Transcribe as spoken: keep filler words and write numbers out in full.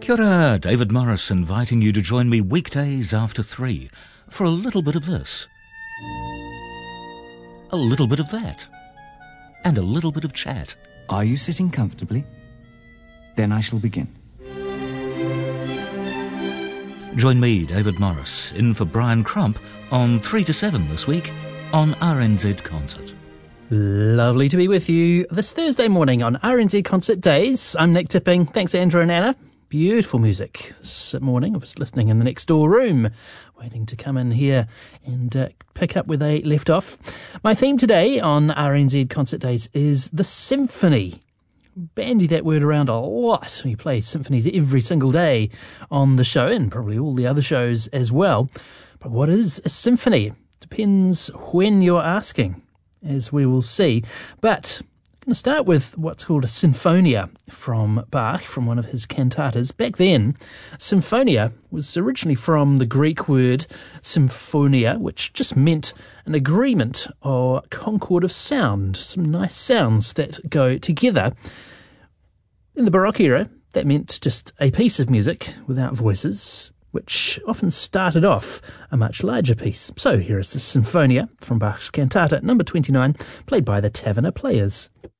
Kia ora, David Morris inviting you to join me weekdays after three for a little bit of this, a little bit of that, and a little bit of chat. Are you sitting comfortably? Then I shall begin. Join me, David Morris, in for Brian Crump on three to seven this week on R N Z Concert. Lovely to be with you this Thursday morning on R N Z Concert Days. I'm Nick Tipping. Thanks, Andrew and Anna. Beautiful music this morning. I was listening in the next door room, waiting to come in here and uh, pick up where they left off. My theme today on R N Z Concert Days is the symphony. Bandy that word around a lot. We play symphonies every single day on the show and probably all the other shows as well. But what is a symphony? Depends when you're asking, as we will see. But I'm going to start with what's called a sinfonia from Bach, from one of his cantatas. Back then, sinfonia was originally from the Greek word symphonia, which just meant an agreement or concord of sound, some nice sounds that go together. In the Baroque era, that meant just a piece of music without voices, which often started off a much larger piece. So here is the Sinfonia from Bach's cantata number twenty-nine, played by the Taverner Players.